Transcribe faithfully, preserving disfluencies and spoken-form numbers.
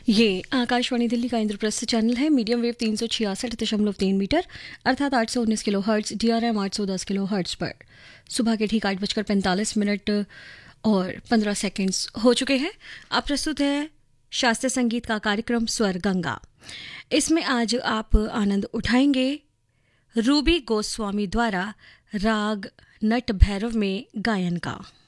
ये आकाशवाणी दिल्ली का इंद्रप्रस्थ चैनल है। मीडियम वेव तीन सौ छियासठ दशमलव तीन मीटर अर्थात आठ सौ उन्नीस kilo hertz, D R M आठ सौ दस किलो हर्ट्ज पर सुबह के ठीक आठ बजकर पैंतालीस मिनट और पंद्रह सेकेंड्स हो चुके हैं। अब प्रस्तुत है शास्त्रीय संगीत का कार्यक्रम स्वर गंगा। इसमें आज आप आनंद उठाएंगे रूबी गोस्वामी द्वारा राग नट भैरव में गायन का।